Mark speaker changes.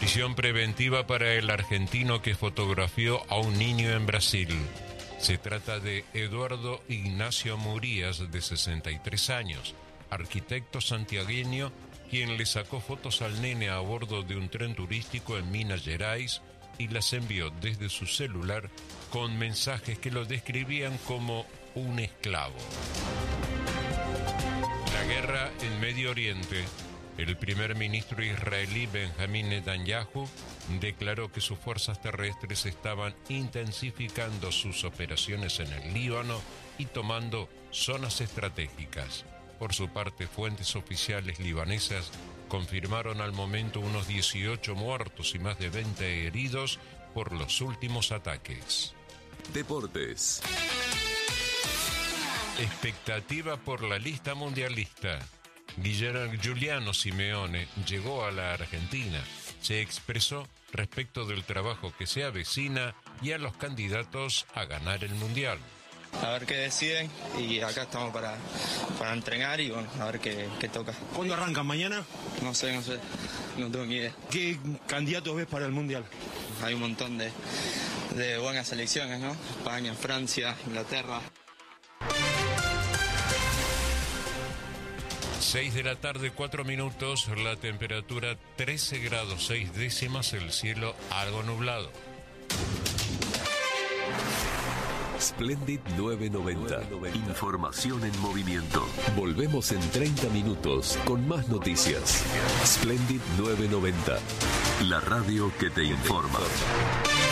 Speaker 1: Prisión preventiva para el argentino que fotografió a un niño en Brasil. Se trata de Eduardo Ignacio Murías, de 63 años, arquitecto santiagueño, quien le sacó fotos al nene a bordo de un tren turístico en Minas Gerais y las envió desde su celular con mensajes que lo describían como un esclavo. La guerra en Medio Oriente. El primer ministro israelí Benjamín Netanyahu declaró que sus fuerzas terrestres estaban intensificando sus operaciones en el Líbano y tomando zonas estratégicas. Por su parte, fuentes oficiales libanesas confirmaron al momento unos 18 muertos y más de 20 heridos por los últimos ataques.
Speaker 2: Deportes.
Speaker 1: Expectativa por la lista mundialista. Giuliano Simeone llegó a la Argentina. Se expresó respecto del trabajo que se avecina y a los candidatos a ganar el Mundial.
Speaker 3: A ver qué deciden y acá estamos para entrenar y bueno, a ver qué toca.
Speaker 4: ¿Cuándo arrancan? ¿Mañana?
Speaker 3: No sé, no tengo ni idea.
Speaker 4: ¿Qué candidatos ves para el Mundial?
Speaker 3: Hay un montón de buenas selecciones, ¿no? España, Francia, Inglaterra.
Speaker 1: 6 de la tarde, 4 minutos, la temperatura 13 grados 6 décimas, el cielo algo nublado.
Speaker 2: Splendid 990. Información en movimiento. Volvemos en 30 minutos con más noticias. Splendid 990. La radio que te informa.